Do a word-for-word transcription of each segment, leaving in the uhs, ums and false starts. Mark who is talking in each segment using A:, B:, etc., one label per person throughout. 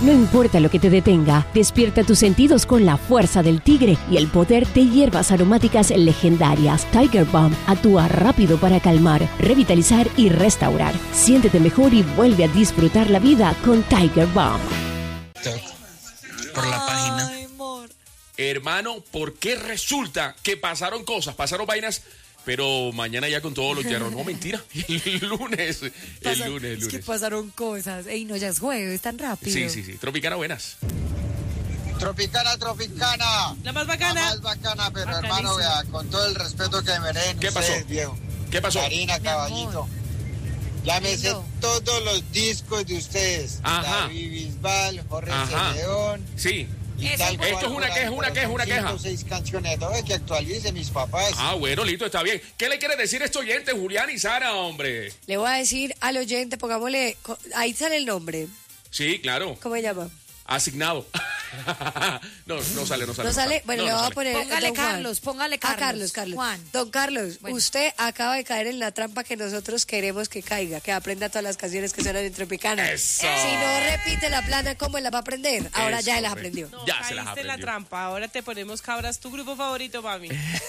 A: No importa lo que te detenga, despierta tus sentidos con la fuerza del tigre y el poder de hierbas aromáticas legendarias. Tiger Balm actúa rápido para calmar, revitalizar y restaurar. Siéntete mejor y vuelve a disfrutar la vida con Tiger Balm.
B: Por la página.
C: Ay, amor.
D: Hermano, ¿por qué resulta que pasaron cosas, pasaron vainas, pero mañana ya con todos los hierros? No, mentira. El lunes, el
C: Pasa-
D: lunes, el
C: Es que
D: lunes.
C: pasaron cosas. Ey, no, ya es jueves, tan rápido.
D: Sí, sí, sí. Tropicana, buenas.
E: Tropicana, Tropicana.
F: La más bacana.
E: La más bacana, pero
F: Bacanísima.
E: hermano, vea, con todo el respeto que merecen
D: ¿Qué
E: ustedes,
D: pasó?
E: viejo.
D: ¿Qué pasó?
E: Karina, caballito. Ya me sé
C: Lindo.
E: todos los discos de ustedes.
D: Ajá.
E: David Bisbal, Jorge
D: Ajá.
E: León.
D: Sí.
E: Y
C: Eso
E: tal
C: es
D: Esto
E: cual,
D: es una
E: por
D: queja,
E: ahí,
D: una
E: por
D: queja, una queja.
E: cinco o seis canciones, no, es que actualice mis papás.
D: Ah, bueno, listo, está bien. ¿Qué le quiere decir a este oyente, Julián y Sara, hombre?
C: Le voy a decir al oyente, pongámosle, co- ahí sale el nombre.
D: Sí, claro.
C: ¿Cómo se llama?
D: Asignado. no, no sale, no sale.
C: ¿No sale? Bueno,
D: No,
C: le
D: no
C: voy a
D: sale.
C: poner
F: Póngale
C: don Juan.
F: Carlos, póngale
C: Ah,
F: Carlos.
C: Carlos, Carlos.
F: Juan.
C: Don Carlos,
F: Bueno.
C: usted acaba de caer en la trampa que nosotros queremos que caiga, que aprenda todas las canciones que suenan en Tropicana.
D: Eso.
C: Si no repite la plana, ¿cómo la va a aprender? Ahora
D: Es
C: ya las
D: correcto.
C: aprendió.
F: No,
D: Ya se las
F: caíste en la
D: aprendió.
F: trampa. Ahora te ponemos cabras. Tu grupo favorito, mami.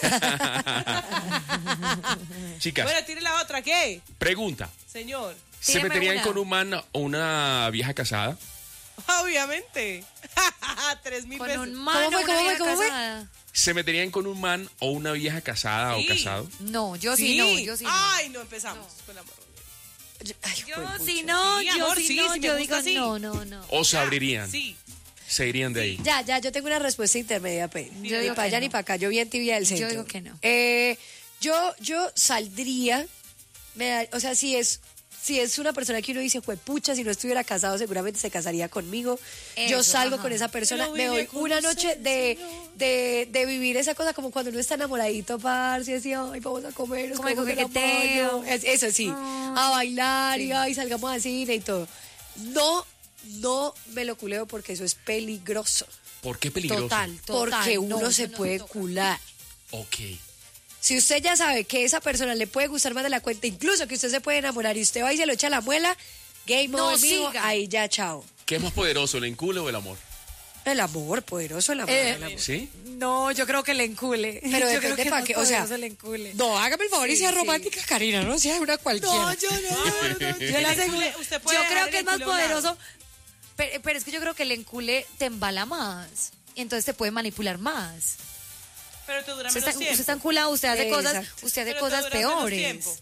D: Chicas,
F: Bueno, tire la otra. ¿Qué?
D: pregunta.
F: Señor.
D: ¿Se
C: Tíreme
D: meterían
C: una.
D: con un man o una vieja casada?
F: Obviamente. Tres mil
G: Con
F: veces.
G: un mano,
C: ¿Cómo fue,
G: una
C: cómo fue,
G: vieja
C: cómo fue?
G: casada.
D: ¿Se meterían con un man o una vieja casada
F: Sí.
D: o casado?
G: No, yo sí,
F: Sí.
G: no, yo sí no.
F: Ay, no empezamos con amor.
C: Yo, ay,
G: Yo
C: juepucha.
G: sí no,
F: Sí,
G: yo
F: amor,
G: sí
F: sí,
G: no,
F: sí me
G: yo
F: gusta
G: digo
F: así.
G: no, no, no.
D: ¿O se abrirían?
F: Sí.
D: ¿Se irían de ahí?
C: Ya, ya, yo tengo una respuesta intermedia, Pe.
G: Yo
C: Ni
G: digo
C: para
G: que
C: allá
G: no.
C: ni para acá. Yo bien tibia del
G: Yo
C: centro.
G: digo que no.
C: Eh, yo, yo saldría, me da- o sea, si es, si es una persona que uno dice, fue pucha, si no estuviera casado seguramente se casaría conmigo. yo
G: Eso,
C: salgo
G: ajá.
C: con esa persona,
F: Lo
C: me
F: vine
C: doy
F: a
C: una
F: conocer,
C: noche de,
F: Señor.
C: de, de vivir esa cosa como cuando uno está enamoradito, parce, así, ay, vamos a comer, nos
G: Como el
C: comemos el
G: coqueteo.
C: amoyo. Es- Eso sí, a bailar y ay, salgamos al cine y todo. No, no me lo culeo porque eso es peligroso.
D: ¿Por qué peligroso?
G: Total, total.
C: Porque
G: no,
C: uno
G: eso
C: se
G: no
C: puede
G: toca.
C: cular.
D: Ok.
C: Si usted ya sabe que esa persona le puede gustar más de la cuenta, incluso que usted se puede enamorar y usted va y se lo echa a la muela, game
G: No
C: over, mijo,
G: siga.
C: ahí ya, chao.
D: ¿Qué es más poderoso, el enculo o el amor?
C: El amor, poderoso el amor.
G: Eh,
C: el amor.
D: ¿Sí?
G: No, yo creo que le encule.
C: Pero
G: yo
C: depende
G: creo que
C: pa'
G: es
C: qué,
G: más
C: o sea,
G: poderoso el encule.
C: No, hágame el favor y
G: Sí,
C: sea
G: sí.
C: romántica, Karina, no sea una cualquiera.
G: No, yo no, no, no, yo le aseguro.
F: Usted puede
G: Yo
F: dejar
G: creo
F: el
G: que es más
F: encule a un lado.
G: poderoso. Pero, pero es que yo creo que el encule te embala más. Entonces te puede manipular más.
F: Pero te dura
G: Usted
F: menos
G: está,
F: tiempo.
G: usted está enculado, usted hace cosas,
C: Exacto.
G: usted hace
F: Pero te
G: cosas
F: dura menos
G: peores.
F: tiempo.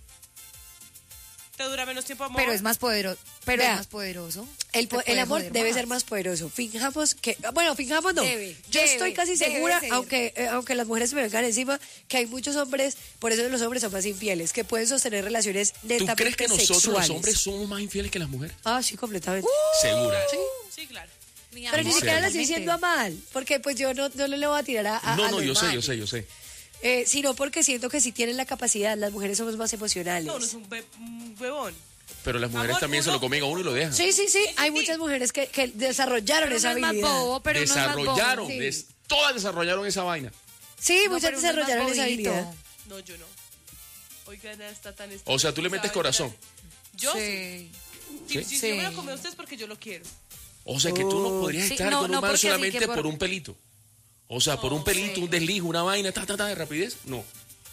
F: Te dura menos tiempo, amor.
G: Pero es más poderoso. Pero
C: Vea,
G: es más poderoso.
C: El, po-
G: Te puede
C: el amor
G: joder
C: debe ser más poderoso. Fijamos que, bueno, fijamos no.
G: Debe,
C: Yo
G: debe,
C: estoy casi
G: debe
C: segura,
G: ser.
C: aunque eh, aunque las mujeres me vengan encima, que hay muchos hombres, por eso los hombres son más infieles, que pueden sostener relaciones
D: ¿Tú
C: netamente
D: crees que nosotros
C: sexuales.
D: los hombres somos más infieles que las mujeres?
C: Ah, sí, completamente.
D: Segura.
F: Sí, claro.
G: Mi
C: Pero ni
G: amor,
C: siquiera la estoy
G: totalmente.
C: diciendo a mal, porque pues yo no, no le voy a tirar a, a-
D: No,
C: a
D: no,
C: lo
D: yo sé,
C: mal.
D: yo sé, yo sé.
C: Eh, sino porque siento que si tienen la capacidad, las mujeres somos más emocionales.
F: No, no es un, be- un huevón.
D: Pero las mujeres
F: Amor,
D: también se
F: uno-
D: lo comen a uno y lo dejan.
C: Sí, sí, sí, hay muchas mujeres que, que desarrollaron
G: Pero
C: esa
G: uno es más
C: habilidad.
G: bobo, pero uno es más bobo.
D: desarrollaron,
C: Sí.
D: des- todas desarrollaron esa vaina.
C: Sí,
G: No,
C: muchas
G: pero uno es más
C: desarrollaron esa
G: bobito.
C: habilidad.
F: No, yo no. Oigan, está tan
D: O sea, tú le metes
F: ¿sabe?
D: corazón.
F: Yo sí.
G: Sí.
F: Si,
D: ¿Sí?
F: si
G: Sí.
F: yo me voy a comer a ustedes porque yo lo quiero.
D: O sea, que tú no podrías
G: Sí,
D: estar
G: no,
D: con un
G: no,
D: man
G: porque sí
D: solamente
G: que
D: por...
G: por-
D: un pelito. O sea, por un pelito, un desliz, una vaina, ta, ta, ta, de rapidez. No.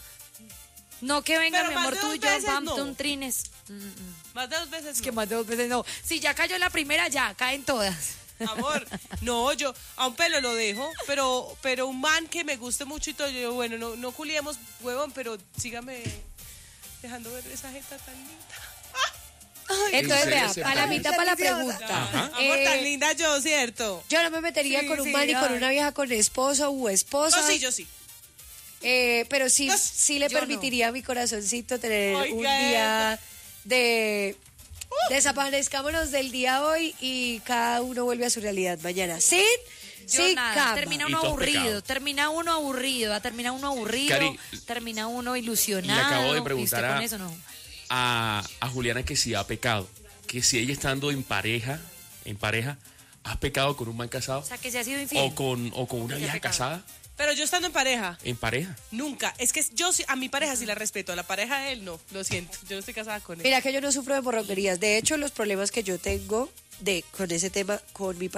G: No, que venga,
F: Pero
G: mi
F: más
G: amor,
F: de
G: tú
F: dos
G: y yo,
F: veces,
G: vamos,
F: no.
G: tú un trines.
F: Más de dos veces
G: Es que
F: no.
G: más de dos veces no. Si ya cayó la primera, ya, caen todas.
F: Amor, no, yo a un pelo lo dejo, pero pero un man que me guste mucho y todo, yo, bueno, no, no culiemos, huevón, pero sígame dejando ver esa jeta tan linda.
C: Entonces,
D: ¿En
C: vea,
D: serio?
C: para la mitad, para la
G: Deliciosa.
C: pregunta.
D: Ajá.
F: Amor,
C: Eh,
F: tan linda yo, ¿cierto?
C: Yo no me metería
G: Sí,
C: con un
G: sí,
C: man y con
G: ay.
C: una vieja con esposo u esposa.
F: No, sí, yo sí.
C: Eh, pero sí,
F: No,
C: sí le
G: yo no.
C: permitiría a mi corazoncito tener
F: Oiga,
C: un día de... Desaparezcámonos del día hoy y cada uno vuelve a su realidad mañana. Sin,
G: Yo
C: sin
G: nada,
C: cama.
G: termina
D: Y
G: uno
D: todo es
G: aburrido,
D: pecado.
G: termina uno aburrido, ah, termina uno aburrido,
D: Cari,
G: termina uno ilusionado.
D: le acabo de
G: y
D: preguntar
G: usted
D: a-
G: con eso no.
D: A, a Juliana que si ha pecado. Que si ella estando en pareja, en pareja, has pecado con un man casado.
G: O sea, que se ha sido infiel.
D: O con, o con una
G: Ya
D: vieja
G: pecado.
D: casada.
F: Pero yo estando en pareja,
D: En pareja.
F: nunca. Es que yo sí- a mi pareja sí la respeto, a la pareja de él no, lo siento. Yo no estoy casada con él.
C: Mira que yo no sufro de morronguerías. De hecho, los problemas que yo tengo de con ese tema con mi